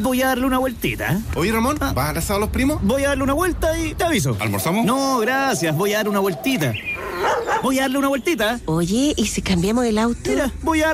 voy a darle una vueltita. Oye, Ramón, ¿vas al asado a los primos? Voy a darle una vuelta y te aviso. ¿Almorzamos? No, gracias, voy a dar una vueltita. Voy a darle una vueltita. Oye, ¿y si cambiamos el auto? Mira, voy a